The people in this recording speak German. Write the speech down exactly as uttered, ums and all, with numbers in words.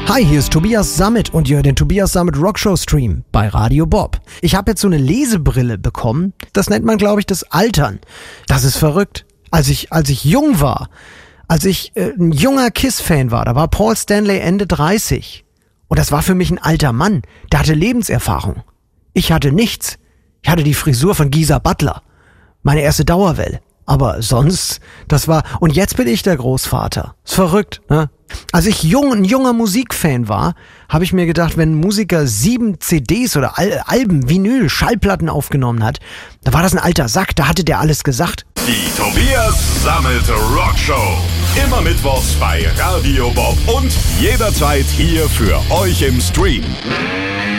Hi, hier ist Tobias Sammet und ihr hört den Tobias Sammet Rockshow Stream bei Radio Bob. Ich habe jetzt so eine Lesebrille bekommen. Das nennt man, glaube ich, das Altern. Das ist verrückt. Als ich, als ich jung war, als ich äh, ein junger Kiss-Fan war, da war Paul Stanley Ende dreißig. Und das war für mich ein alter Mann. Der hatte Lebenserfahrung. Ich hatte nichts. Ich hatte die Frisur von Geezer Butler. Meine erste Dauerwelle. Aber sonst, das war, und jetzt bin ich der Großvater. Ist verrückt, ne? Als ich jung, ein junger Musikfan war, habe ich mir gedacht, wenn ein Musiker sieben C Ds oder Al- Alben, Vinyl, Schallplatten aufgenommen hat, da war das ein alter Sack, da hatte der alles gesagt. Die Tobias Sammet Rockshow. Immer mittwochs bei Radio Bob und jederzeit hier für euch im Stream.